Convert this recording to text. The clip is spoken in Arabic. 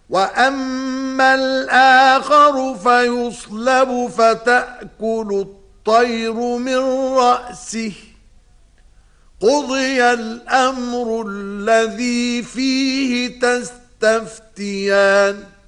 وأما الآخر فيصلب فتأكل الطير من رأسه قضي الأمر الذي فيه تستفتيان